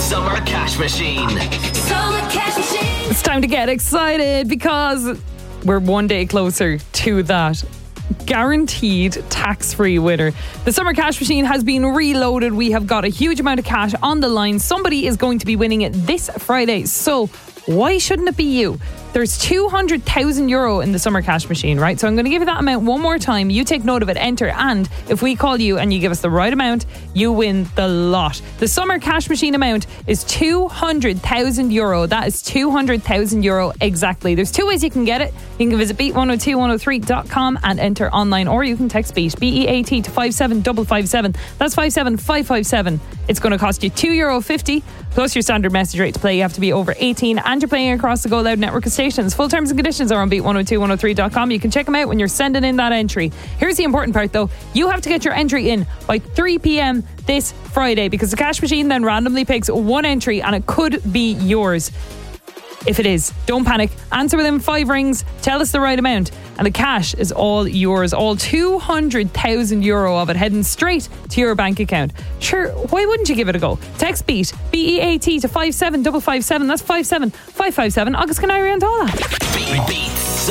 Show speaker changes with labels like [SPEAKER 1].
[SPEAKER 1] Summer Cash Machine.
[SPEAKER 2] Summer Cash Machine.
[SPEAKER 3] It's time to get excited because we're one day closer to that guaranteed tax-free winner. The Summer Cash Machine has been reloaded. We have got a huge amount of cash on the line. Somebody is going to be winning it this Friday. So why shouldn't it be you? There's €200,000 in the Summer Cash Machine, right? So I'm going to give you that amount one more time. You take note of it, enter, and if we call you and you give us the right amount, you win the lot. The Summer Cash Machine amount is €200,000. That is €200,000 exactly. There's two ways you can get it. You can visit beat102103.com and enter online, or you can text BEAT, BEAT to 57557. That's 57557. It's going to cost you €2.50 plus your standard message rate to play. You have to be over 18 and you're playing across the Go Loud network of stations. Full terms and conditions are on beat102103.com. You can check them out when you're sending in that entry. Here's the important part though. You have to get your entry in by 3 p.m. this Friday, because the cash machine then randomly picks one entry and it could be yours. If it is, don't panic. Answer within 5 rings. Tell us the right amount. And the cash is all yours. All €200,000 of it heading straight to your bank account. Sure, why wouldn't you give it a go? Text BEAT, BEAT to 57557. That's 57557. August Canary and all that.
[SPEAKER 1] Beat.